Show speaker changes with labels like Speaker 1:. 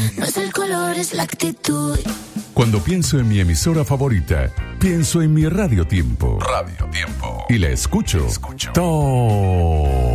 Speaker 1: No es el color, es la actitud.
Speaker 2: Cuando pienso en mi emisora favorita, pienso en mi Radio Tiempo.
Speaker 3: Radio Tiempo.
Speaker 2: Y la escucho. todo